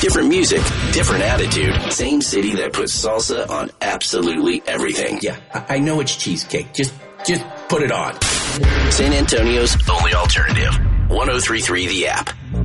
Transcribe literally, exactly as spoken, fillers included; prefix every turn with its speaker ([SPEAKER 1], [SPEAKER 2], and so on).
[SPEAKER 1] Different music, different attitude. Same city that puts salsa on absolutely everything.
[SPEAKER 2] Yeah, I know it's cheesecake. Just, just put it on.
[SPEAKER 1] San Antonio's only alternative. one oh three point three The App.